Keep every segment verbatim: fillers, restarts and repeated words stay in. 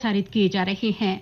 प्रसारित किए जा रहे हैं।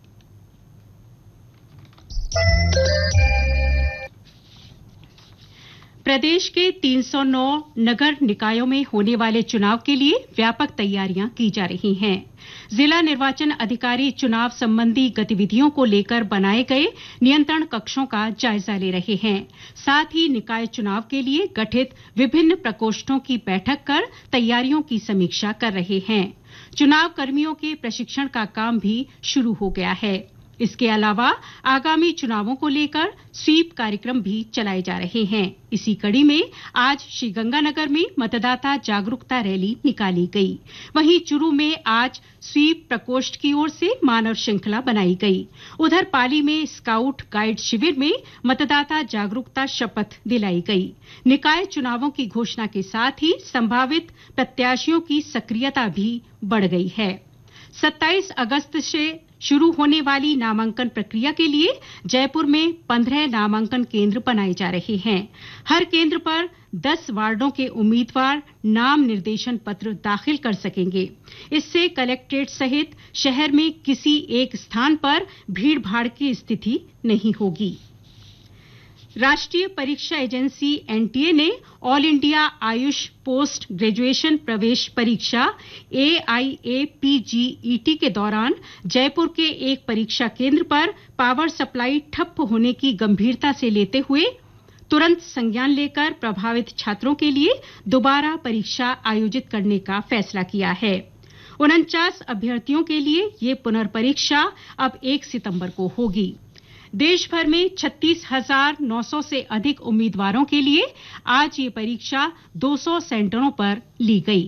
प्रदेश के तीन सौ नौ नगर निकायों में होने वाले चुनाव के लिए व्यापक तैयारियां की जा रही हैं। जिला निर्वाचन अधिकारी चुनाव संबंधी गतिविधियों को लेकर बनाए गए नियंत्रण कक्षों का जायजा ले रहे हैं। साथ ही निकाय चुनाव के लिए गठित विभिन्न प्रकोष्ठों की बैठक कर तैयारियों की समीक्षा कर रहे हैं। चुनाव कर्मियों के प्रशिक्षण का काम भी शुरू हो गया है। इसके अलावा आगामी चुनावों को लेकर स्वीप कार्यक्रम भी चलाए जा रहे हैं। इसी कड़ी में आज श्रीगंगानगर में मतदाता जागरूकता रैली निकाली गई। वहीं चुरू में आज स्वीप प्रकोष्ठ की ओर से मानव श्रृंखला बनाई गई। उधर पाली में स्काउट गाइड शिविर में मतदाता जागरूकता शपथ दिलाई गई। निकाय चुनावों की घोषणा के साथ ही संभावित प्रत्याशियों की सक्रियता भी बढ़ गई है। सत्ताईस अगस्त से शुरू होने वाली नामांकन प्रक्रिया के लिए जयपुर में पंद्रह नामांकन केंद्र बनाए जा रहे हैं। हर केंद्र पर दस वार्डों के उम्मीदवार नाम निर्देशन पत्र दाखिल कर सकेंगे। इससे कलेक्ट्रेट सहित शहर में किसी एक स्थान पर भीड़-भाड़ की स्थिति नहीं होगी। राष्ट्रीय परीक्षा एजेंसी एनटीए ने all India Ayush post graduation प्रवेश परीक्षा एआईएपीजीईटी के दौरान जयपुर के एक परीक्षा केंद्र पर पावर सप्लाई ठप होने की गंभीरता से लेते हुए तुरंत संज्ञान लेकर प्रभावित छात्रों के लिए दोबारा परीक्षा आयोजित करने का फैसला किया है। उनचास अभ्यर्थियों के लिए ये पुनर्परीक्षा अब एक सितंबर को होगी। देश भर में छत्तीस हजार नौ सौ से अधिक उम्मीदवारों के लिए आज ये परीक्षा दो सौ सेंटरों पर ली गई।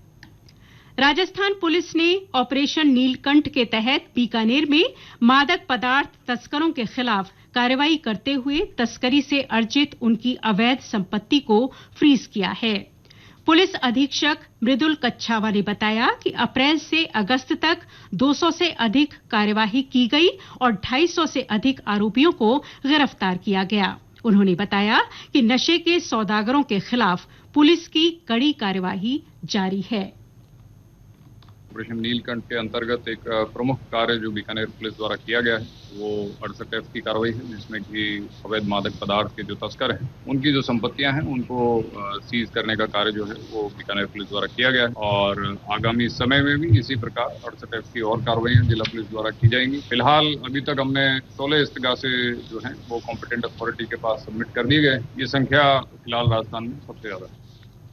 राजस्थान पुलिस ने ऑपरेशन नीलकंठ के तहत बीकानेर में मादक पदार्थ तस्करों के खिलाफ कार्रवाई करते हुए तस्करी से अर्जित उनकी अवैध संपत्ति को फ्रीज किया है। पुलिस अधीक्षक मृदुल कच्छावा ने बताया कि अप्रैल से अगस्त तक दो सौ से अधिक कार्यवाही की गई और ढाई सौ से अधिक आरोपियों को गिरफ्तार किया गया। उन्होंने बताया कि नशे के सौदागरों के खिलाफ पुलिस की कड़ी कार्यवाही जारी है। ऑपरेशन नीलकंठ के अंतर्गत एक प्रमुख कार्य जो बीकानेर पुलिस द्वारा किया गया है वो अड़सठ एफ की कार्रवाई है, जिसमें कि अवैध मादक पदार्थ के जो तस्कर हैं उनकी जो संपत्तियां हैं उनको सीज करने का कार्य जो है वो बीकानेर पुलिस द्वारा किया गया है। और आगामी समय में भी इसी प्रकार अड़सठ एफ की और कार्रवाई जिला पुलिस द्वारा की जाएंगी। फिलहाल अभी तक हमने सोलह इस्तेगासे जो है वो कॉम्पिटेंट अथॉरिटी के पास सबमिट कर दिए गए। ये संख्या फिलहाल राजस्थान में सबसे ज्यादा है।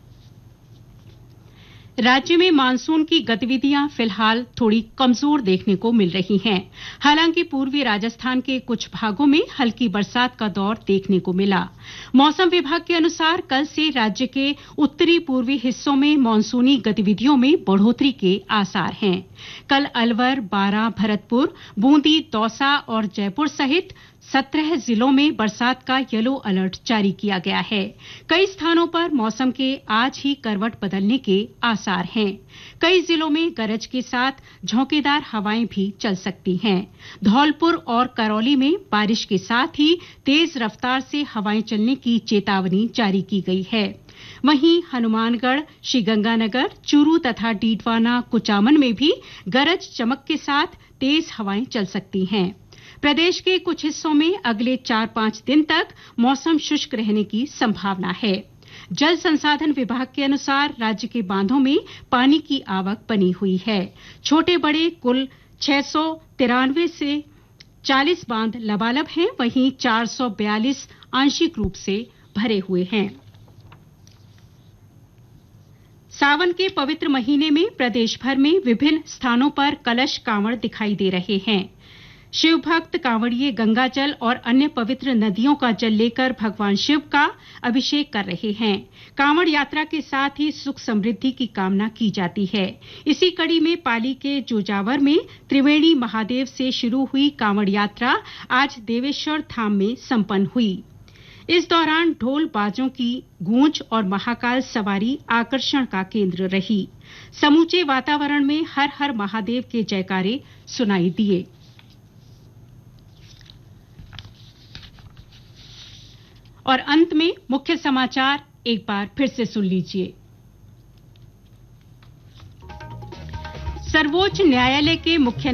राज्य में मानसून की गतिविधियां फिलहाल थोड़ी कमजोर देखने को मिल रही हैं। हालांकि पूर्वी राजस्थान के कुछ भागों में हल्की बरसात का दौर देखने को मिला। मौसम विभाग के अनुसार कल से राज्य के उत्तरी पूर्वी हिस्सों में मानसूनी गतिविधियों में बढ़ोतरी के आसार हैं। कल अलवर, बारां, भरतपुर, बूंदी, दौसा और जयपुर सहित सत्रह जिलों में बरसात का येलो अलर्ट जारी किया गया है। कई स्थानों पर मौसम के आज ही करवट बदलने के आसार हैं। कई जिलों में गरज के साथ झोंकेदार हवाएं भी चल सकती हैं। धौलपुर और करौली में बारिश के साथ ही तेज रफ्तार से हवाएं चलने की चेतावनी जारी की गई है। वहीं हनुमानगढ़, श्रीगंगानगर, चूरू तथा डीडवाना, कुचामन में भी गरज चमक के साथ तेज हवाएं चल सकती हैं। प्रदेश के कुछ हिस्सों में अगले चार पांच दिन तक मौसम शुष्क रहने की संभावना है। जल संसाधन विभाग के अनुसार राज्य के बांधों में पानी की आवक बनी हुई है। छोटे बड़े कुल छह सौ तिरानवे से चालीस बांध लबालब हैं, वहीं चार सौ बयालीस आंशिक रूप से भरे हुए हैं। सावन के पवित्र महीने में प्रदेश भर में विभिन्न स्थानों पर कलश कांवड़ दिखाई दे रहे हैं। शिव भक्त कांवड़िए गंगाजल और अन्य पवित्र नदियों का जल लेकर भगवान शिव का अभिषेक कर रहे हैं। कांवड़ यात्रा के साथ ही सुख समृद्धि की कामना की जाती है। इसी कड़ी में पाली के जोजावर में त्रिवेणी महादेव से शुरू हुई कांवड़ यात्रा आज देवेश्वर धाम में संपन्न हुई। इस दौरान ढोल बाजों की गूंज और महाकाल सवारी आकर्षण का केंद्र रही। समूचे वातावरण में हर हर महादेव के जयकारे सुनाई दिए। और अंत में मुख्य समाचार एक बार फिर से सुन लीजिए। सर्वोच्च न्यायालय के मुख्य